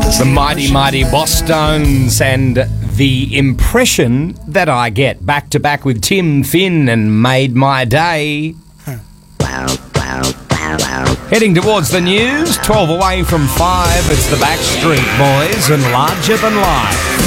The mighty, mighty Bosstones and the impression that I get back to back with Tim Finn and Made My Day. Heading towards the news, 12 away from 5, it's the Backstreet Boys and Larger Than Life.